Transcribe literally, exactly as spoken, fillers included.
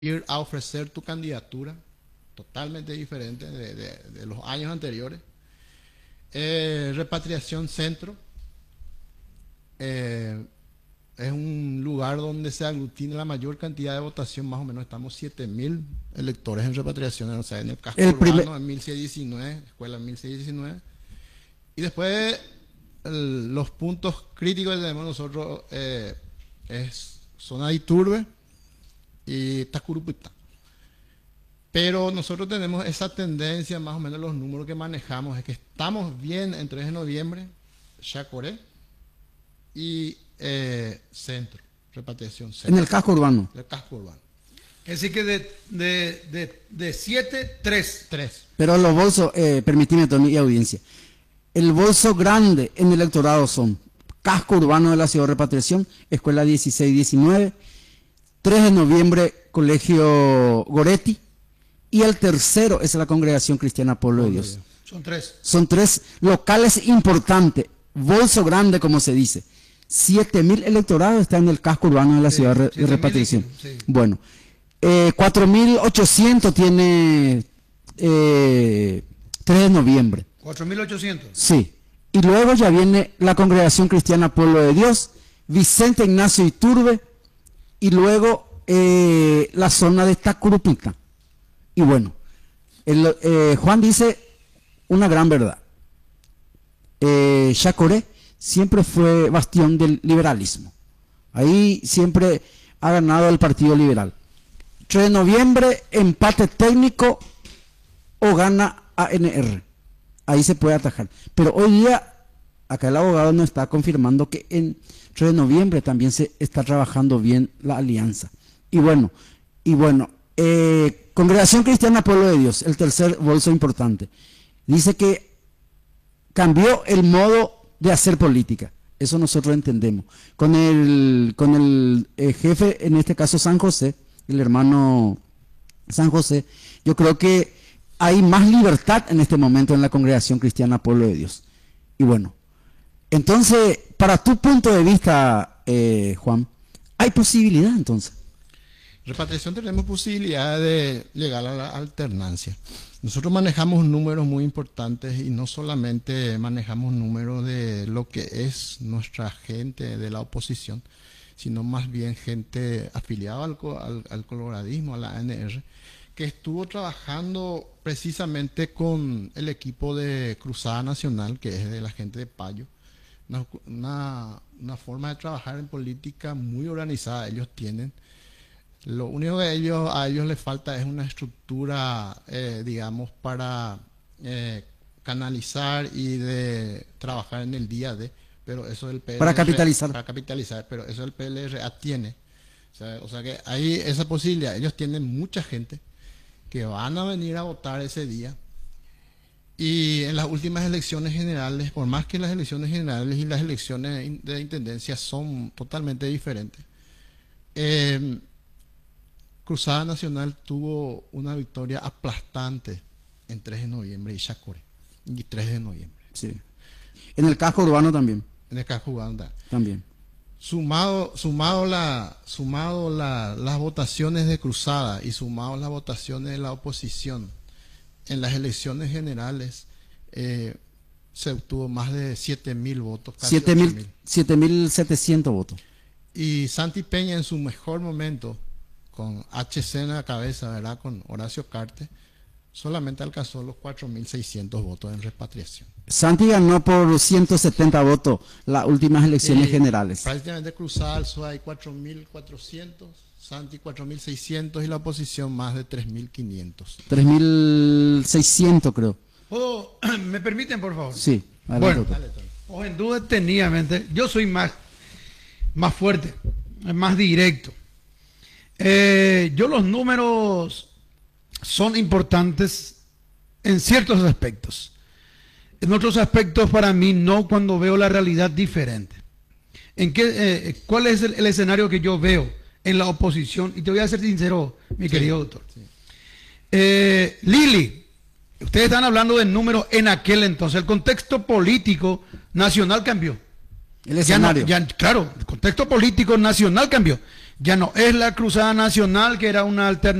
ir a ofrecer tu candidatura, totalmente diferente de, de, de los años anteriores. Eh, Repatriación Centro eh, es un lugar donde se aglutina la mayor cantidad de votación, más o menos estamos siete mil electores en Repatriación, o sea, en el casco el urbano, primer... en mil seiscientos diecinueve, escuela mil seiscientos diecinueve. Y después el, los puntos críticos que tenemos nosotros eh, es zona de Iturbe y Tacurupita. Pero nosotros tenemos esa tendencia, más o menos los números que manejamos, es que estamos bien en tres de noviembre, Chacoré y eh, Centro, Repatriación Centro. En el casco urbano. El casco urbano. Es decir que de, de, de, de siete, tres. Tres. Pero los bolsos, eh, permíteme, Tony y audiencia, el bolso grande en el electorado son casco urbano de la ciudad de Repatriación, escuela dieciséis diecinueve, tres de noviembre, colegio Goretti, y el tercero es la Congregación Cristiana Pueblo de Dios. Son tres. Son tres locales importantes, bolso grande como se dice. Siete mil electorados están en el casco urbano de la Sí, ciudad de siete mil, Repatriación. sí. Bueno, eh, cuatro mil ochocientos tiene eh, tres de noviembre. cuatro mil ochocientos. Sí. Y luego ya viene la Congregación Cristiana Pueblo de Dios, Vicente Ignacio Iturbe, y luego eh, la zona de Tacurupita. Y bueno, el, eh, Juan dice una gran verdad. Eh, Chacoré siempre fue bastión del liberalismo. Ahí siempre ha ganado el Partido Liberal. tres de noviembre, empate técnico o gana A N R. Ahí se puede atajar. Pero hoy día, acá el abogado nos está confirmando que en tres de noviembre también se está trabajando bien la alianza. Y bueno, y bueno, eh, Congregación Cristiana Pueblo de Dios, el tercer bolso importante, dice que cambió el modo de hacer política. Eso nosotros entendemos. Con el, con el eh, jefe, en este caso San José, el hermano San José, yo creo que hay más libertad en este momento en la Congregación Cristiana Pueblo de Dios. Y bueno, entonces, para tu punto de vista, eh, Juan, ¿hay posibilidad entonces? Repatriación tenemos posibilidad de llegar a la alternancia. Nosotros manejamos números muy importantes y no solamente manejamos números de lo que es nuestra gente de la oposición, sino más bien gente afiliada al, al, al coloradismo, a la A N R, que estuvo trabajando precisamente con el equipo de Cruzada Nacional, que es de la gente de Payo. Una, una, una forma de trabajar en política muy organizada ellos tienen. Lo único que ellos, a ellos les falta es una estructura, eh, digamos, para eh, canalizar y de trabajar en el día de, pero eso el P L R... Para capitalizar. Para capitalizar, pero eso el P L R tiene. O sea, o sea que hay esa posibilidad. Ellos tienen mucha gente que van a venir a votar ese día. Y en las últimas elecciones generales, por más que las elecciones generales y las elecciones de intendencia son totalmente diferentes, eh, Cruzada Nacional tuvo una victoria aplastante en tres de noviembre y Chacoré, y tres de noviembre. Sí. En el casco urbano también. En el casco urbano también. Sumado, sumado, la, sumado la, las votaciones de Cruzada y sumado las votaciones de la oposición, en las elecciones generales eh, se obtuvo más de siete mil votos. siete mil setecientos votos. Y Santi Peña en su mejor momento, con H C en la cabeza, ¿verdad? Con Horacio Carte, solamente alcanzó los cuatro mil seiscientos votos en Repatriación. Santi ganó por ciento setenta votos las últimas elecciones y generales. Prácticamente Cruzada alzó ahí cuatro mil cuatrocientos, Santi cuatro mil seiscientos y la oposición más de tres mil quinientos. tres mil seiscientos creo. ¿Puedo, ¿Me permiten, por favor? Sí. Bueno, o en duda detenidamente, yo soy más, más fuerte, más directo. Eh, yo los números son importantes en ciertos aspectos. En otros aspectos para mí no, cuando veo la realidad diferente. ¿En qué, eh, ¿Cuál es el, el escenario que yo veo en la oposición? Y te voy a ser sincero, mi sí, querido doctor. Sí. Eh, Lili, ustedes están hablando de números en aquel entonces. El contexto político nacional cambió. El Ya no, escenario. ya, claro, el contexto político nacional cambió. Ya no es la Cruzada Nacional, que era una alternativa